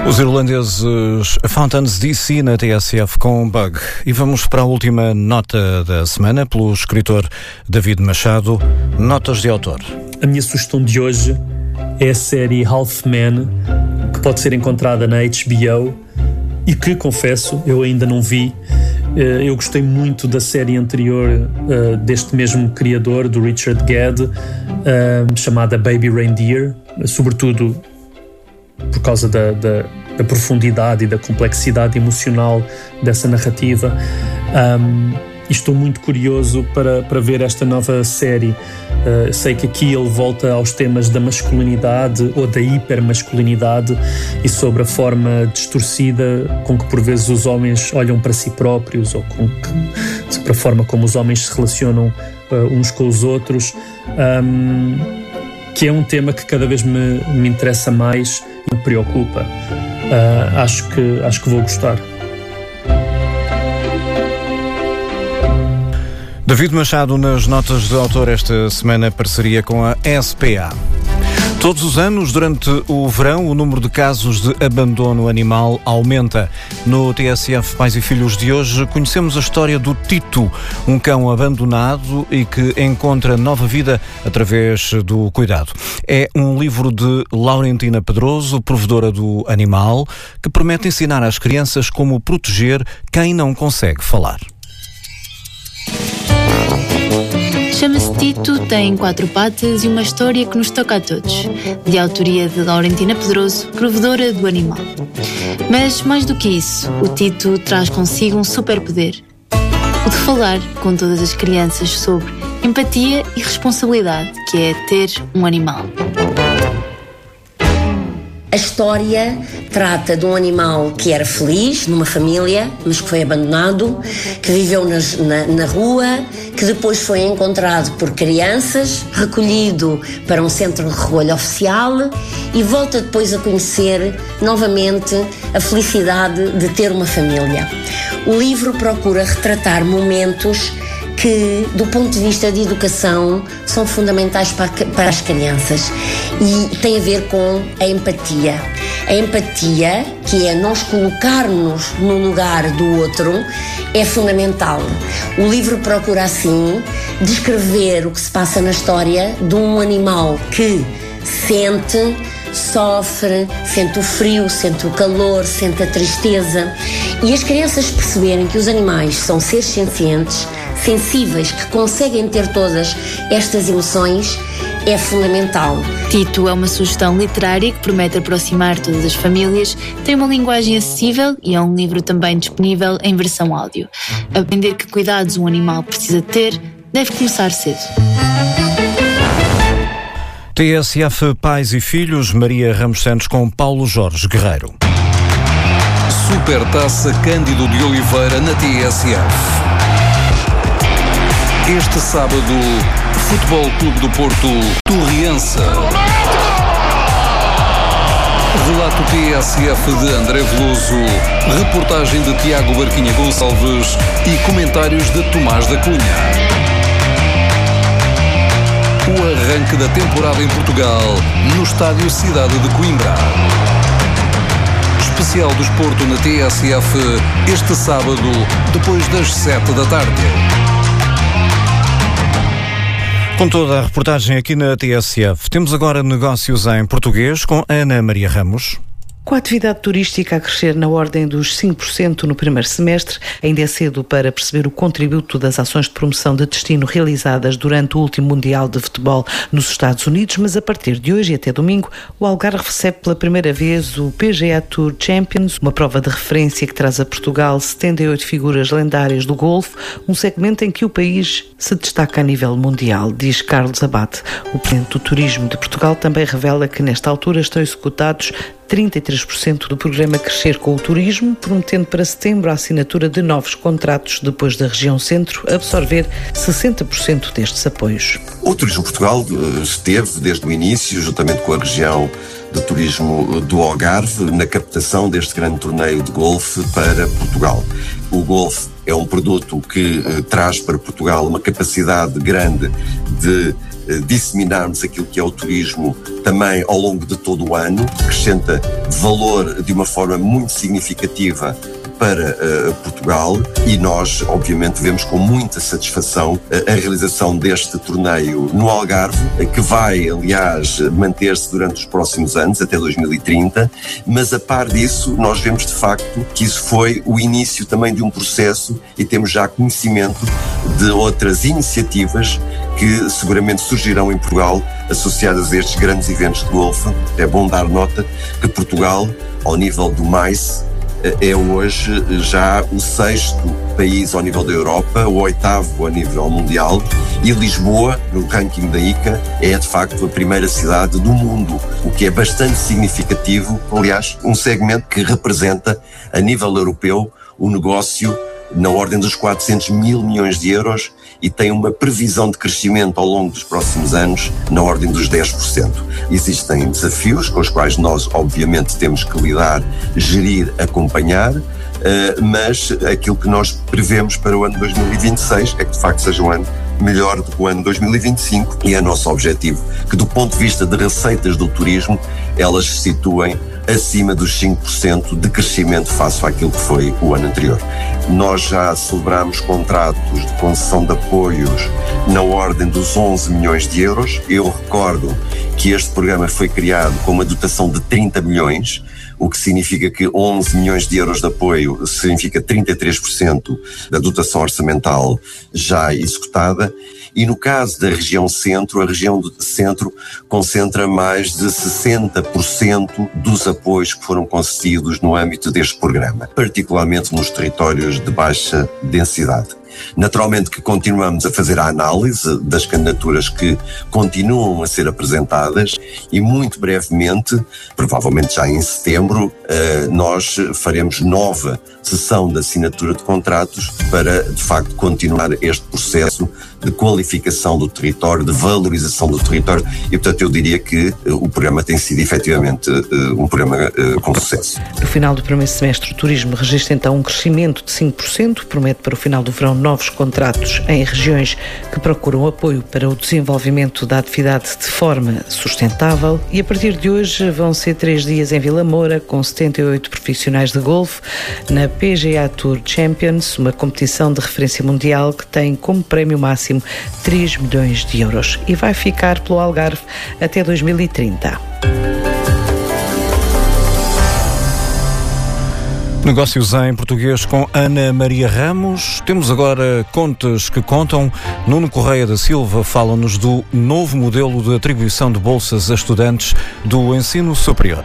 Os irlandeses Fountains DC na TSF com Bug. E vamos para a última nota da semana pelo escritor David Machado. Notas de autor. A minha sugestão de hoje é a série Half Men, que pode ser encontrada na HBO e que, confesso, eu ainda não vi. Eu gostei muito da série anterior deste mesmo criador, do Richard Gedd, chamada Baby Reindeer, sobretudo por causa da profundidade e da complexidade emocional dessa narrativa. E estou muito curioso para ver esta nova série. Sei que aqui ele volta aos temas da masculinidade ou da hipermasculinidade e sobre a forma distorcida com que por vezes os homens olham para si próprios ou sobre a forma como os homens se relacionam uns com os outros, que é um tema que cada vez me interessa mais e me preocupa. Acho que vou gostar. David Machado nas notas de autor esta semana, parceria com a SPA. Todos os anos, durante o verão, o número de casos de abandono animal aumenta. No TSF Pais e Filhos de hoje, conhecemos a história do Tito, um cão abandonado e que encontra nova vida através do cuidado. É um livro de Laurentina Pedroso, provedora do animal, que promete ensinar às crianças como proteger quem não consegue falar. Chama-se Tito, tem 4 patas e uma história que nos toca a todos, de autoria de Laurentina Pedroso, provedora do animal. Mas, mais do que isso, o Tito traz consigo um superpoder: o de falar com todas as crianças sobre empatia e responsabilidade, que é ter um animal. A história trata de um animal que era feliz numa família, mas que foi abandonado, que viveu na rua, que depois foi encontrado por crianças, recolhido para um centro de recolha oficial e volta depois a conhecer novamente a felicidade de ter uma família. O livro procura retratar momentos que, do ponto de vista de educação, são fundamentais para as crianças e tem a ver com a empatia. A empatia, que é nós colocarmos no lugar do outro, é fundamental. O livro procura, assim, descrever o que se passa na história de um animal que sente, sofre, sente o frio, sente o calor, sente a tristeza. E as crianças perceberem que os animais são seres sencientes, sensíveis, que conseguem ter todas estas emoções, é fundamental. Tito é uma sugestão literária que promete aproximar todas as famílias, tem uma linguagem acessível e é um livro também disponível em versão áudio. Aprender que cuidados um animal precisa ter deve começar cedo. TSF Pais e Filhos, Maria Ramos Santos com Paulo Jorge Guerreiro. Supertaça Cândido de Oliveira na TSF. Este sábado, Futebol Clube do Porto, Torriense. Relato TSF de André Veloso, reportagem de Tiago Barquinha Gonçalves e comentários de Tomás da Cunha. O arranque da temporada em Portugal, no estádio Cidade de Coimbra. Especial do Desporto na TSF, este sábado, depois das 7 da tarde. Com toda a reportagem aqui na TSF, temos agora negócios em português com Ana Maria Ramos. Com a atividade turística a crescer na ordem dos 5% no primeiro semestre, ainda é cedo para perceber o contributo das ações de promoção de destino realizadas durante o último Mundial de Futebol nos Estados Unidos, mas a partir de hoje e até domingo, o Algarve recebe pela primeira vez o PGA Tour Champions, uma prova de referência que traz a Portugal 78 figuras lendárias do golfe, um segmento em que o país se destaca a nível mundial, diz Carlos Abate. O presidente do Turismo de Portugal também revela que nesta altura estão executados 33% do programa Crescer com o Turismo, prometendo para setembro a assinatura de novos contratos, depois da região centro absorver 60% destes apoios. O Turismo Portugal esteve desde o início, juntamente com a região de turismo do Algarve, na captação deste grande torneio de golfe para Portugal. O golfe é um produto que traz para Portugal uma capacidade grande de disseminarmos aquilo que é o turismo também ao longo de todo o ano, acrescenta valor de uma forma muito significativa para Portugal, e nós obviamente vemos com muita satisfação a realização deste torneio no Algarve, que vai aliás manter-se durante os próximos anos, até 2030, mas a par disso nós vemos de facto que isso foi o início também de um processo, e temos já conhecimento de outras iniciativas que seguramente surgirão em Portugal associadas a estes grandes eventos de golfe. É bom dar nota que Portugal, ao nível do MICE, é hoje já o 6º país ao nível da Europa, o 8º a nível mundial, e Lisboa, no ranking da ICA, é de facto a primeira cidade do mundo, o que é bastante significativo, aliás, um segmento que representa a nível europeu o negócio na ordem dos 400 mil milhões de euros, e tem uma previsão de crescimento ao longo dos próximos anos na ordem dos 10%. Existem desafios com os quais nós, obviamente, temos que lidar, gerir, acompanhar, mas aquilo que nós prevemos para o ano 2026 é que, de facto, seja um ano melhor do que o ano 2025, e é nosso objetivo que, do ponto de vista de receitas do turismo, elas se situem acima dos 5% de crescimento face àquilo que foi o ano anterior. Nós já celebramos contratos de concessão de apoios na ordem dos 11 milhões de euros. Eu recordo que este programa foi criado com uma dotação de 30 milhões, o que significa que 11 milhões de euros de apoio significa 33% da dotação orçamental já executada. E no caso da região centro, a região do centro concentra mais de 60% dos apoios que foram concedidos no âmbito deste programa, particularmente nos territórios de baixa densidade. Naturalmente que continuamos a fazer a análise das candidaturas que continuam a ser apresentadas, e muito brevemente, provavelmente já em setembro, nós faremos nova sessão de assinatura de contratos para, de facto, continuar este processo de qualificação do território, de valorização do território, e portanto eu diria que o programa tem sido efetivamente um programa com sucesso. No final do primeiro semestre, o turismo registra então um crescimento de 5%, promete para o final do verão novos contratos em regiões que procuram apoio para o desenvolvimento da atividade de forma sustentável, e a partir de hoje vão ser 3 dias em Vila Moura com 78 profissionais de golfe na PGA Tour Champions, uma competição de referência mundial que tem como prémio máximo 3 milhões de euros e vai ficar pelo Algarve até 2030. Negócios em português com Ana Maria Ramos. Temos agora contas que contam. Nuno Correia da Silva fala-nos do novo modelo de atribuição de bolsas a estudantes do ensino superior.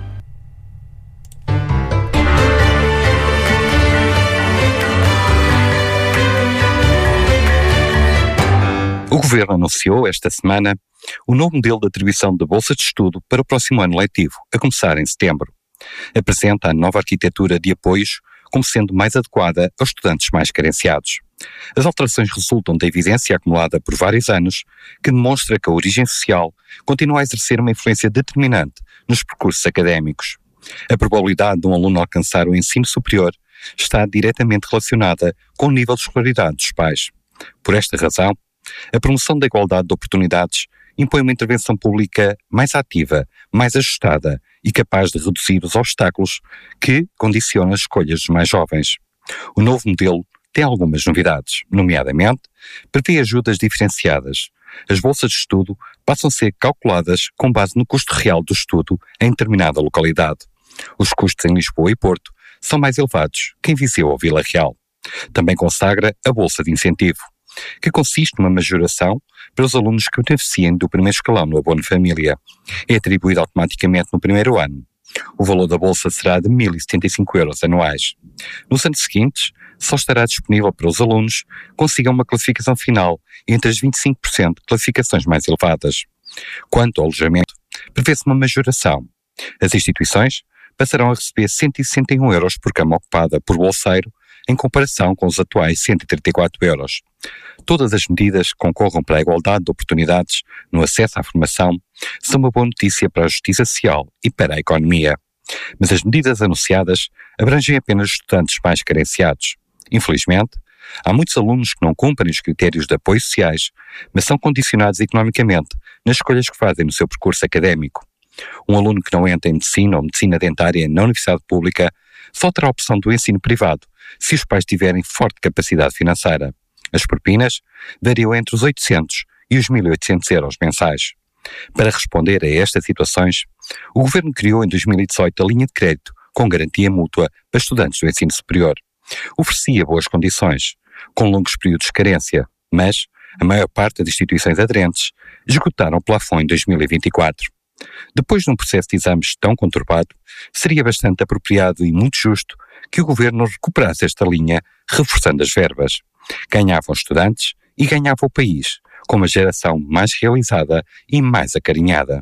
O Governo anunciou esta semana o novo modelo de atribuição de bolsa de estudo para o próximo ano letivo, a começar em setembro. Apresenta a nova arquitetura de apoios como sendo mais adequada aos estudantes mais carenciados. As alterações resultam da evidência acumulada por vários anos que demonstra que a origem social continua a exercer uma influência determinante nos percursos académicos. A probabilidade de um aluno alcançar o ensino superior está diretamente relacionada com o nível de escolaridade dos pais. Por esta razão, a promoção da igualdade de oportunidades impõe uma intervenção pública mais ativa, mais ajustada e capaz de reduzir os obstáculos que condicionam as escolhas dos mais jovens. O novo modelo tem algumas novidades, nomeadamente, prevê ajudas diferenciadas. As bolsas de estudo passam a ser calculadas com base no custo real do estudo em determinada localidade. Os custos em Lisboa e Porto são mais elevados que em Viseu ou Vila Real. Também consagra a bolsa de incentivo, que consiste numa majoração para os alunos que beneficiem do primeiro escalão no abono família. É atribuído automaticamente no primeiro ano. O valor da bolsa será de 1.075 euros anuais. Nos anos seguintes, só estará disponível para os alunos que consigam uma classificação final entre as 25% de classificações mais elevadas. Quanto ao alojamento, prevê-se uma majoração. As instituições passarão a receber 161 euros por cama ocupada por bolseiro, em comparação com os atuais 134 euros. Todas as medidas que concorram para a igualdade de oportunidades no acesso à formação são uma boa notícia para a justiça social e para a economia. Mas as medidas anunciadas abrangem apenas estudantes mais carenciados. Infelizmente, Há muitos alunos que não cumprem os critérios de apoio sociais, mas são condicionados economicamente nas escolhas que fazem no seu percurso académico. Um aluno que não entra em medicina ou medicina dentária na universidade pública só terá a opção do ensino privado se os pais tiverem forte capacidade financeira. As propinas variam entre os 800 e os 1.800 euros mensais. Para responder a estas situações, o Governo criou em 2018 a linha de crédito com garantia mútua para estudantes do ensino superior. Oferecia boas condições, com longos períodos de carência, mas a maior parte das instituições aderentes esgotaram o plafond em 2024. Depois de um processo de exames tão conturbado, seria bastante apropriado e muito justo que o Governo recuperasse esta linha, reforçando as verbas. Ganhavam os estudantes e ganhava o país, com uma geração mais realizada e mais acarinhada.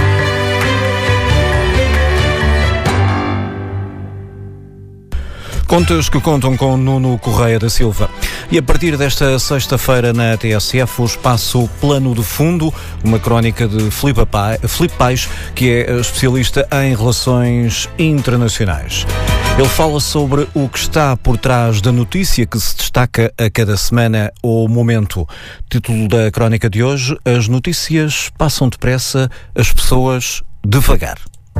Contas que contam com Nuno Correia da Silva. E a partir desta sexta-feira na TSF, o espaço Plano de Fundo, uma crónica de Filipe Paes, que é especialista em relações internacionais. Ele fala sobre o que está por trás da notícia que se destaca a cada semana ou momento. Título da crónica de hoje: as notícias passam depressa, as pessoas devagar.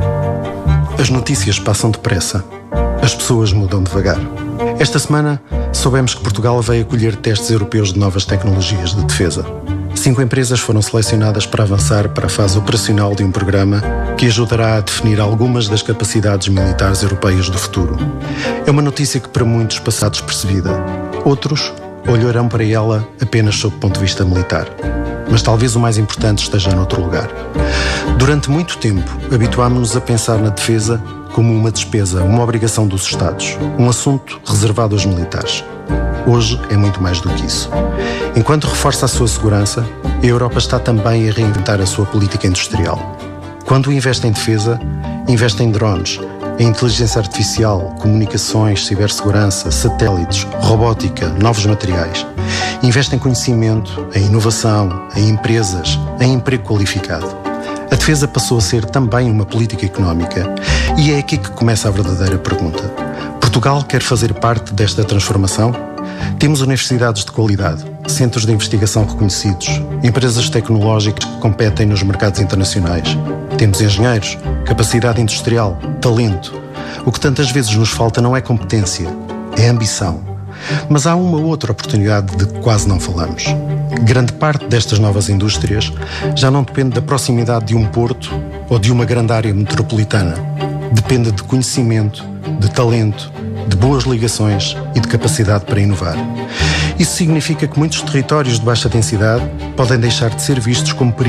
As notícias passam depressa, as pessoas mudam devagar. Esta semana soubemos que Portugal vai acolher testes europeus de novas tecnologias de defesa. 5 empresas foram selecionadas para avançar para a fase operacional de um programa que ajudará a definir algumas das capacidades militares europeias do futuro. É uma notícia que para muitos passa despercebida. Outros olharão para ela apenas sob o ponto de vista militar. Mas talvez o mais importante esteja noutro lugar. Durante muito tempo, habituámos-nos a pensar na defesa como uma despesa, uma obrigação dos Estados, um assunto reservado aos militares. Hoje é muito mais do que isso. Enquanto reforça a sua segurança, a Europa está também a reinventar a sua política industrial. Quando investe em defesa, investe em drones, em inteligência artificial, comunicações, cibersegurança, satélites, robótica, novos materiais. Investe em conhecimento, em inovação, em empresas, em emprego qualificado. A defesa passou a ser também uma política económica e é aqui que começa a verdadeira pergunta. Portugal quer fazer parte desta transformação? Temos universidades de qualidade, centros de investigação reconhecidos, empresas tecnológicas que competem nos mercados internacionais. Temos engenheiros, capacidade industrial, talento. O que tantas vezes nos falta não é competência, é ambição. Mas há uma outra oportunidade de que quase não falamos. Grande parte destas novas indústrias já não depende da proximidade de um porto ou de uma grande área metropolitana. Depende de conhecimento, de talento, de boas ligações e de capacidade para inovar. Isso significa que muitos territórios de baixa densidade podem deixar de ser vistos como